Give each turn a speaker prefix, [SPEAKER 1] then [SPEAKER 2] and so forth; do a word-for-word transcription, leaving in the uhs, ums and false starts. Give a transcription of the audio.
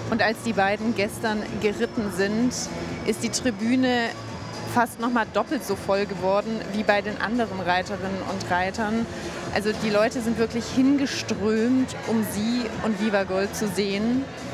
[SPEAKER 1] Und als die beiden gestern geritten sind, ist die Tribüne fast noch mal doppelt so voll geworden wie bei den anderen Reiterinnen und Reitern. Also die Leute sind wirklich hingeströmt, um sie und Viva Gold zu sehen.